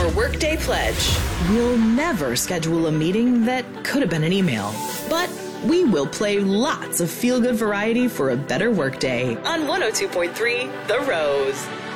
your Workday pledge. We'll never schedule a meeting that could have been an email, but we will play lots of feel-good variety for a better workday On 102.3 The Rose.